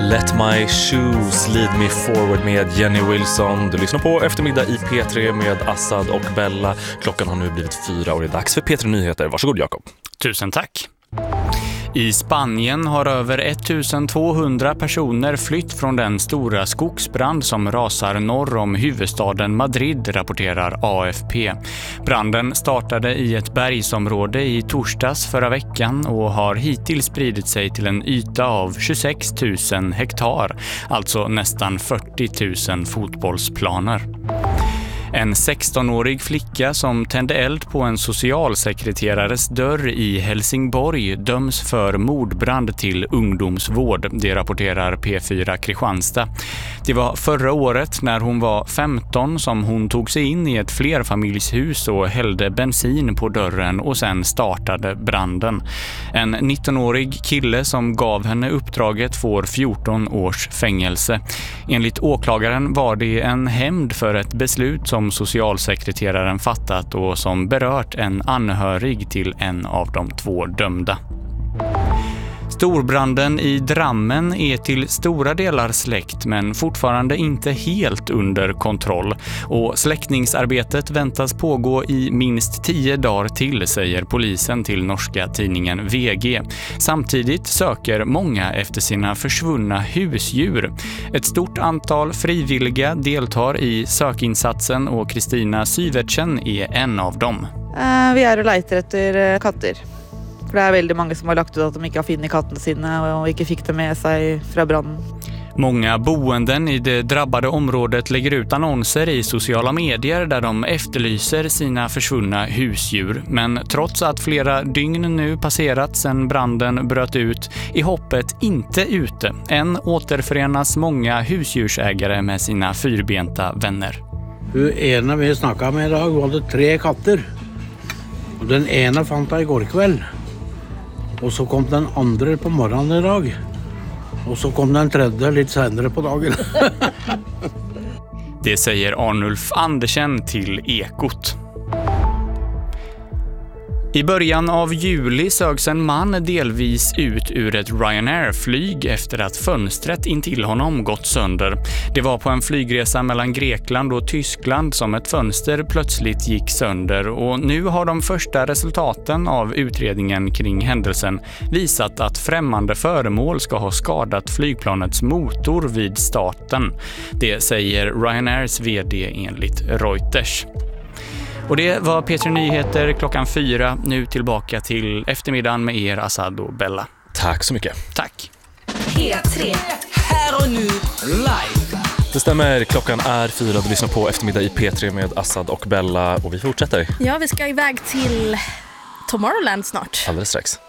Let My Shoes Lead Me Forward med Jenny Wilson. Du lyssnar på Eftermiddag i P3 med Assad och Bella. Klockan har nu blivit 4 och det är dags för P3 Nyheter. Varsågod Jakob. Tusen tack. I Spanien har över 1200 personer flytt från den stora skogsbrand som rasar norr om huvudstaden Madrid, rapporterar AFP. Branden startade i ett bergsområde i torsdags förra veckan och har hittills spridit sig till en yta av 26 000 hektar, alltså nästan 40 000 fotbollsplaner. En 16-årig flicka som tände eld på en socialsekreterares dörr i Helsingborg döms för mordbrand till ungdomsvård, det rapporterar P4 Kristianstad. Det var förra året när hon var 15 som hon tog sig in i ett flerfamiljshus och hällde bensin på dörren och sen startade branden. En 19-årig kille som gav henne uppdraget får 14 års fängelse. Enligt åklagaren var det en hämnd för ett beslut som socialsekreteraren fattat och som berört en anhörig till en av de 2 dömda. Storbranden i Drammen är till stora delar släckt men fortfarande inte helt under kontroll. Och släckningsarbetet väntas pågå i minst 10 dagar till, säger polisen till norska tidningen VG. Samtidigt söker många efter sina försvunna husdjur. Ett stort antal frivilliga deltar i sökinsatsen och Kristina Syvertsen är en av dem. Vi är och letar efter katter. For det är väldigt många som har lagt ut att de inte har funnit katterna sina och inte fick det med sig från branden. Många boenden i det drabbade området lägger ut annonser i sociala medier där de efterlyser sina försvunna husdjur. Men trots att flera dygn nu passerat sedan branden bröt ut är hoppet inte ute. Än återförenas många husdjursägare med sina fyrbenta vänner. Ena vi snackade med idag var det 3 katter. Och den ena fann jag igår kväll. Och så kom den andra på morgonen idag. Och så kom den tredje lite senare på dagen. Det säger Arnulf Andersen till Ekot. I början av juli sögs en man delvis ut ur ett Ryanair-flyg efter att fönstret intill honom gått sönder. Det var på en flygresa mellan Grekland och Tyskland som ett fönster plötsligt gick sönder och nu har de första resultaten av utredningen kring händelsen visat att främmande föremål ska ha skadat flygplanets motor vid starten. Det säger Ryanairs vd enligt Reuters. Och det var P3 Nyheter klockan 4. Nu tillbaka till eftermiddagen med er, Assad och Bella. Tack så mycket. Tack. P3. Här och nu, live. Det stämmer, klockan är 4. Du lyssnar på Eftermiddag i P3 med Assad och Bella och vi fortsätter. Ja, vi ska iväg till Tomorrowland snart. Alldeles strax.